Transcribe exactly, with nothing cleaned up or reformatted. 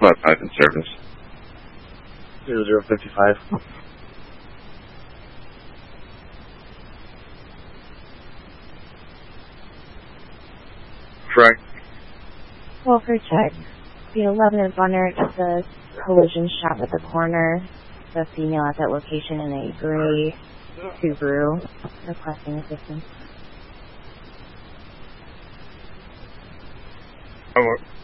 Flat five in service. Zero zero fifty five. Correct. Well, for check, the eleven is under the collision shot at the corner. The female at that location in a gray Subaru requesting assistance. Oh,